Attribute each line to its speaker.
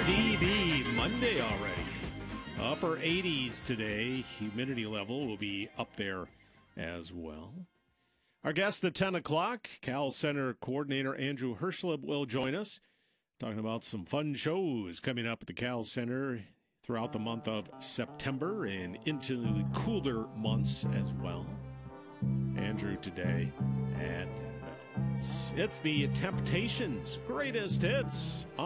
Speaker 1: RDB Monday already. Upper 80s today. Humidity level will be up there as well. Our guest at 10 o'clock, Cal Center Coordinator Andrew Herschel will join us, talking about some fun shows coming up at the Cal Center throughout the month of September and into the cooler months as well. Andrew today at it's the Temptations' greatest hits